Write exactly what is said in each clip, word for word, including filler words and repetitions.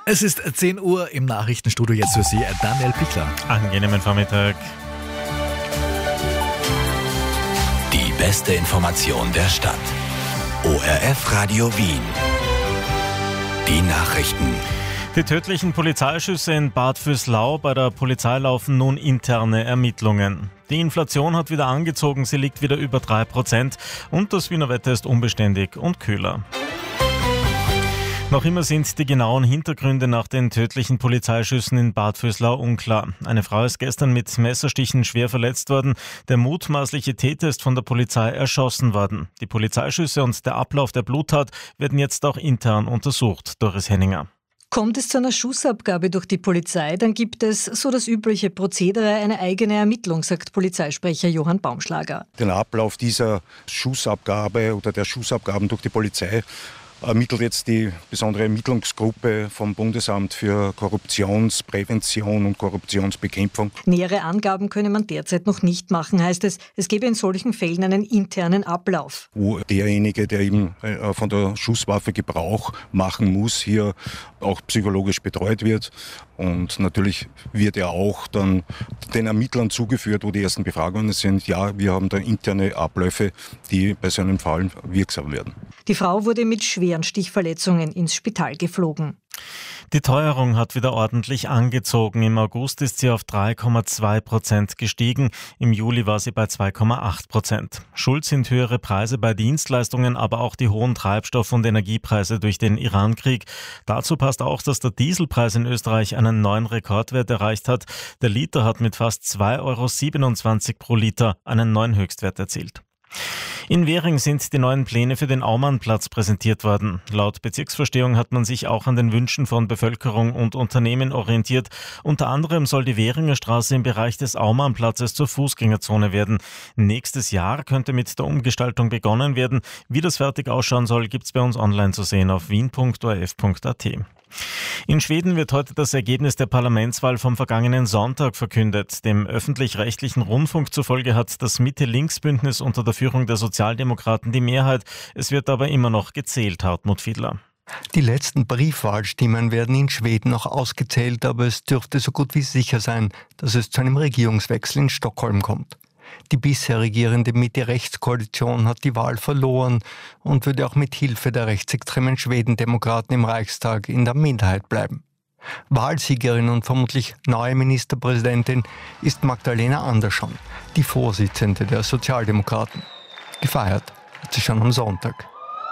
Es ist zehn Uhr im Nachrichtenstudio, jetzt für Sie Daniel Pichler. Angenehmen Vormittag. Die beste Information der Stadt. O R F Radio Wien. Die Nachrichten. Die tödlichen Polizeischüsse in Bad Vöslau. Bei der Polizei laufen nun interne Ermittlungen. Die Inflation hat wieder angezogen, sie liegt wieder über drei Prozent und das Wiener Wetter ist unbeständig und kühler. Noch immer sind die genauen Hintergründe nach den tödlichen Polizeischüssen in Bad Vöslau unklar. Eine Frau ist gestern mit Messerstichen schwer verletzt worden. Der mutmaßliche Täter ist von der Polizei erschossen worden. Die Polizeischüsse und der Ablauf der Bluttat werden jetzt auch intern untersucht. Doris Henninger. Kommt es zu einer Schussabgabe durch die Polizei, dann gibt es, so das übliche Prozedere, eine eigene Ermittlung, sagt Polizeisprecher Johann Baumschlager. Den Ablauf dieser Schussabgabe oder der Schussabgaben durch die Polizei ermittelt jetzt die besondere Ermittlungsgruppe vom Bundesamt für Korruptionsprävention und Korruptionsbekämpfung. Nähere Angaben könne man derzeit noch nicht machen, heißt es. Es gebe in solchen Fällen einen internen Ablauf. Wo derjenige, der eben von der Schusswaffe Gebrauch machen muss, hier auch psychologisch betreut wird. Und natürlich wird er auch dann den Ermittlern zugeführt, wo die ersten Befragungen sind. Ja, wir haben da interne Abläufe, die bei so einem Fall wirksam werden. Die Frau wurde mit schweren Stichverletzungen ins Spital geflogen. Die Teuerung hat wieder ordentlich angezogen. Im August ist sie auf drei Komma zwei Prozent gestiegen. Im Juli war sie bei zwei Komma acht Prozent. Schuld sind höhere Preise bei Dienstleistungen, aber auch die hohen Treibstoff- und Energiepreise durch den Iran-Krieg. Dazu passt auch, dass der Dieselpreis in Österreich einen neuen Rekordwert erreicht hat. Der Liter hat mit fast zwei Komma siebenundzwanzig Euro pro Liter einen neuen Höchstwert erzielt. In Währing sind die neuen Pläne für den Aumannplatz präsentiert worden. Laut Bezirksvorstehung hat man sich auch an den Wünschen von Bevölkerung und Unternehmen orientiert. Unter anderem soll die Währinger Straße im Bereich des Aumannplatzes zur Fußgängerzone werden. Nächstes Jahr könnte mit der Umgestaltung begonnen werden. Wie das fertig ausschauen soll, gibt's bei uns online zu sehen auf wien punkt o r f punkt a t. In Schweden wird heute das Ergebnis der Parlamentswahl vom vergangenen Sonntag verkündet. Dem öffentlich-rechtlichen Rundfunk zufolge hat das Mitte-Links-Bündnis unter der Führung der Sozialdemokraten die Mehrheit. Es wird aber immer noch gezählt, Hartmut Fiedler. Die letzten Briefwahlstimmen werden in Schweden noch ausgezählt, aber es dürfte so gut wie sicher sein, dass es zu einem Regierungswechsel in Stockholm kommt. Die bisher regierende Mitte-Rechts-Koalition hat die Wahl verloren und würde auch mit Hilfe der rechtsextremen Schwedendemokraten im Reichstag in der Minderheit bleiben. Wahlsiegerin und vermutlich neue Ministerpräsidentin ist Magdalena Andersson, die Vorsitzende der Sozialdemokraten. Gefeiert hat sie schon am Sonntag.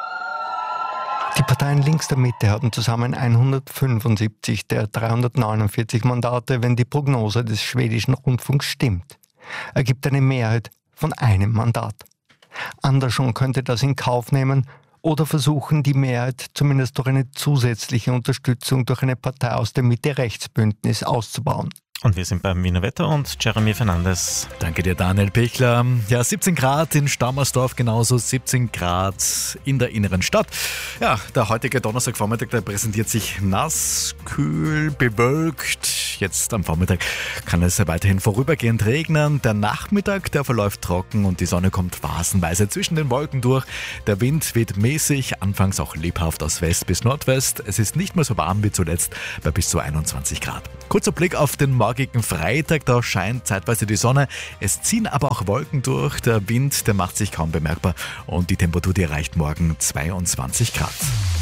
Die Parteien links der Mitte haben zusammen hundertfünfundsiebzig der dreihundertneunundvierzig Mandate, wenn die Prognose des schwedischen Rundfunks stimmt. Ergibt eine Mehrheit von einem Mandat. Andersson könnte das in Kauf nehmen oder versuchen, die Mehrheit zumindest durch eine zusätzliche Unterstützung durch eine Partei aus dem Mitte-Rechts-Bündnis auszubauen. Und wir sind beim Wiener Wetter und Jeremy Fernandes. Danke dir, Daniel Pichler. Ja, siebzehn Grad in Stammersdorf, genauso siebzehn Grad in der inneren Stadt. Ja, der heutige Donnerstagvormittag, der präsentiert sich nass, kühl, bewölkt. Jetzt am Vormittag kann es weiterhin vorübergehend regnen. Der Nachmittag, der verläuft trocken und die Sonne kommt phasenweise zwischen den Wolken durch. Der Wind weht mäßig, anfangs auch lebhaft aus West bis Nordwest. Es ist nicht mehr so warm wie zuletzt bei bis zu einundzwanzig Grad. Kurzer Blick auf den morgigen Freitag, da scheint zeitweise die Sonne. Es ziehen aber auch Wolken durch. Der Wind, der macht sich kaum bemerkbar und die Temperatur, die erreicht morgen zweiundzwanzig Grad.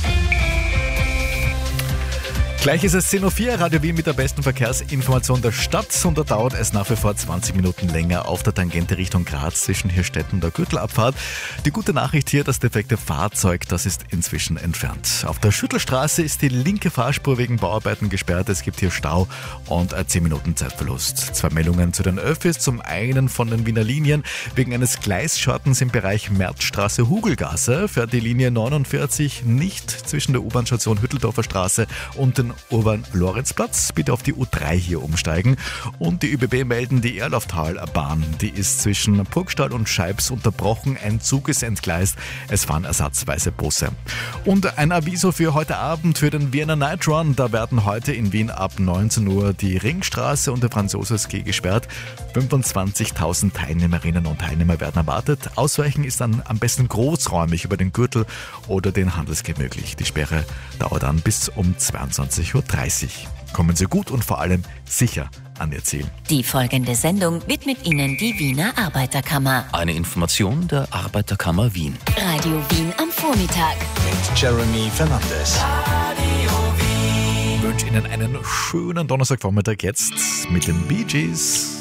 Gleich ist es zehn Uhr vier, Radio Wien mit der besten Verkehrsinformation der Stadt und da dauert es nach wie vor zwanzig Minuten länger auf der Tangente Richtung Graz zwischen Hirstetten und der Gürtelabfahrt. Die gute Nachricht hier, das defekte Fahrzeug, das ist inzwischen entfernt. Auf der Schüttelstraße ist die linke Fahrspur wegen Bauarbeiten gesperrt, es gibt hier Stau und zehn Minuten Zeitverlust. Zwei Meldungen zu den Öffis, zum einen von den Wiener Linien. Wegen eines Gleisschottens im Bereich Märzstraße-Hugelgasse fährt die Linie neunundvierzig nicht zwischen der U-Bahn-Station Hütteldorfer Straße und den Urban-Loritzplatz. Bitte auf die U drei hier umsteigen. Und die ÖBB melden, die Erlauftalbahn, die ist zwischen Burgstall und Scheibs unterbrochen. Ein Zug ist entgleist. Es fahren ersatzweise Busse. Und ein Aviso für heute Abend für den Vienna Night Run. Da werden heute in Wien ab neunzehn Uhr die Ringstraße und der Franz-Josefs-Quai gesperrt. fünfundzwanzigtausend Teilnehmerinnen und Teilnehmer werden erwartet. Ausweichen ist dann am besten großräumig über den Gürtel oder den Handelsquai möglich. Die Sperre dauert dann bis um zweiundzwanzig zwanzig Uhr dreißig. Kommen Sie gut und vor allem sicher an Ihr Ziel. Die folgende Sendung widmet Ihnen die Wiener Arbeiterkammer. Eine Information der Arbeiterkammer Wien. Radio Wien am Vormittag. Mit Jeremy Fernandes. Ich wünsche Ihnen einen schönen Donnerstagvormittag jetzt mit den Bee Gees.